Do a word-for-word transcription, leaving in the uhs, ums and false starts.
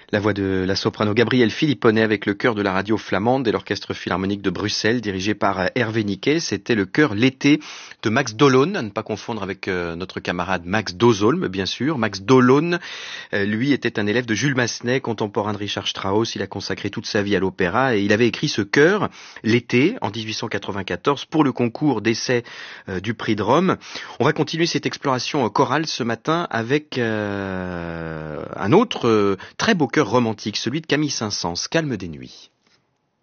La voix de la soprano Gabrielle Philipponnet avec le chœur de la radio flamande et l'orchestre philharmonique de Bruxelles dirigé par Hervé Niquet. C'était le chœur L'été de Max Dolon, à ne pas confondre avec euh, notre camarade Max Dozolm, bien sûr. Max Dolon, euh, lui, était un élève de Jules Massenet, contemporain de Richard Strauss. Il a consacré toute sa vie à l'opéra et il avait écrit ce chœur L'été en dix-huit cent quatre-vingt-quatorze pour le concours d'essai euh, du prix de Rome. On va continuer cette exploration chorale ce matin avec euh, un autre euh, très beau chœur romantique, celui de Camille Saint-Saëns, Calme des nuits.